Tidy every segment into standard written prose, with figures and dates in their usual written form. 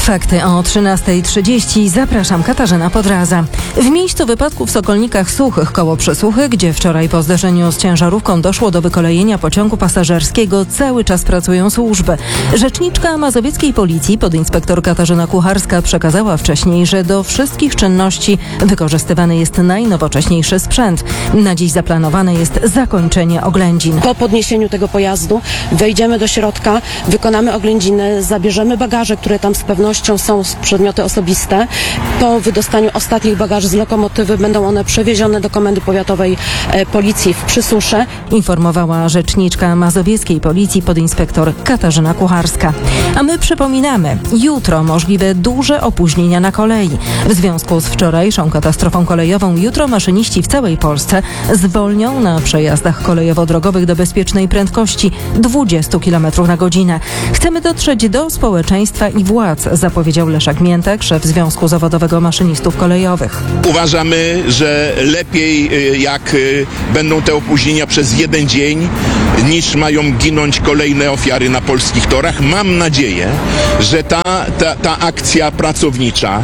Fakty o 13:30. Zapraszam, Katarzyna Podraza. W miejscu wypadku w Sokolnikach Suchych koło Przesuchy, gdzie wczoraj po zderzeniu z ciężarówką doszło do wykolejenia pociągu pasażerskiego, cały czas pracują służby. Rzeczniczka mazowieckiej policji, podinspektor Katarzyna Kucharska, przekazała wcześniej, że do wszystkich czynności wykorzystywany jest najnowocześniejszy sprzęt. Na dziś zaplanowane jest zakończenie oględzin. Po podniesieniu tego pojazdu wejdziemy do środka, wykonamy oględziny, zabierzemy bagaże, które tam z pewnością są przedmioty osobiste. Po wydostaniu ostatnich bagaży z lokomotywy będą one przewiezione do Komendy Powiatowej Policji w Przysusze. Informowała rzeczniczka mazowieckiej policji, podinspektor Katarzyna Kucharska. A my przypominamy, jutro możliwe duże opóźnienia na kolei. W związku z wczorajszą katastrofą kolejową jutro maszyniści w całej Polsce zwolnią na przejazdach kolejowo-drogowych do bezpiecznej prędkości 20 km na godzinę. Chcemy dotrzeć do społeczeństwa i władz, zapowiedział Leszek Miętek, szef Związku Zawodowego Maszynistów Kolejowych. Uważamy, że lepiej jak będą te opóźnienia przez jeden dzień, niż mają ginąć kolejne ofiary na polskich torach. Mam nadzieję, że ta akcja pracownicza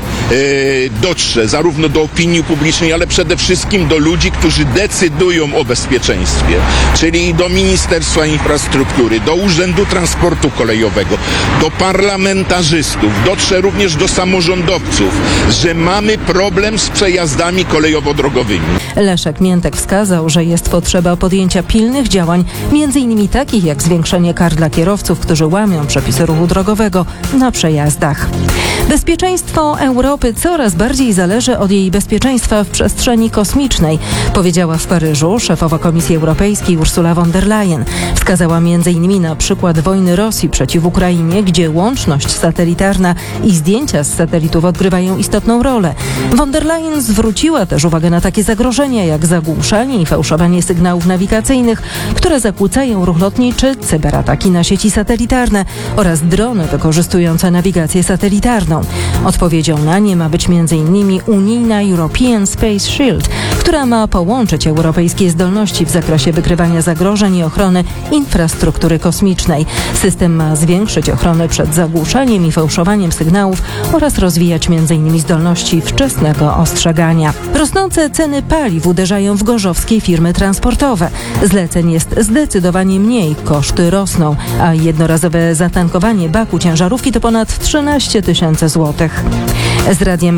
dotrze zarówno do opinii publicznej, ale przede wszystkim do ludzi, którzy decydują o bezpieczeństwie, czyli do Ministerstwa Infrastruktury, do Urzędu Transportu Kolejowego, do parlamentarzystów, dotrze również do samorządowców, że mamy problem z przejazdami kolejowo-drogowymi. Leszek Miętek wskazał, że jest potrzeba podjęcia pilnych działań, m.in. takich jak zwiększenie kar dla kierowców, którzy łamią przepisy ruchu drogowego na przejazdach. Bezpieczeństwo Europy coraz bardziej zależy od jej bezpieczeństwa w przestrzeni kosmicznej, powiedziała w Paryżu szefowa Komisji Europejskiej Ursula von der Leyen. Wskazała m.in. na przykład wojny Rosji przeciw Ukrainie, gdzie łączność satelitarna i zdjęcia z satelitów odgrywają istotną rolę. Von der Leyen zwróciła też uwagę na takie zagrożenia jak zagłuszanie i fałszowanie sygnałów nawigacyjnych, które zakłócają ruch lotniczy, cyberataki na sieci satelitarne oraz drony wykorzystujące nawigację satelitarną. Odpowiedzią na nie ma być m.in. unijna European Space Shield, która ma połączyć europejskie zdolności w zakresie wykrywania zagrożeń i ochrony infrastruktury kosmicznej. System ma zwiększyć ochronę przed zagłuszaniem i fałszowaniem sygnałów oraz rozwijać m.in. zdolności wczesnego ostrzegania. Rosnące ceny paliw uderzają w gorzowskie firmy transportowe. Zleceń jest zdecydowanie mniej, koszty rosną, a jednorazowe zatankowanie baku ciężarówki to ponad 13 000 złotych. Z Radiem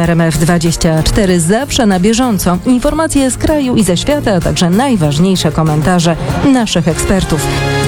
RMF24 zawsze na bieżąco informacje z kraju i ze świata, a także najważniejsze komentarze naszych ekspertów.